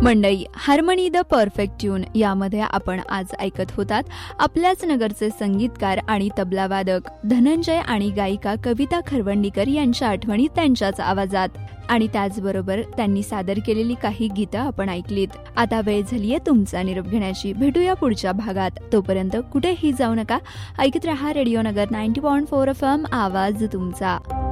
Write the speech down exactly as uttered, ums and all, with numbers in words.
Mandai, harmony the perfect tune यामध्ये आपण आज ऐकत होतात आपल्याच नगरचे संगीतकार आणि तबलावादक धनंजय आणि गायिका कविता खरवंडीकर यांच्या आठवणी त्यांच्याच आवाजात. आणि त्याचबरोबर त्यांनी सादर केलेली काही गीतं आपण ऐकलीत. आता वेळ झालीये तुमचा निरोप घेण्याची. भेटूया पुढच्या भागात. तोपर्यंत कुठेही जाऊ नका. ऐकत रहा रेडिओ नगर ninety point four F M, आवाज तुमचा.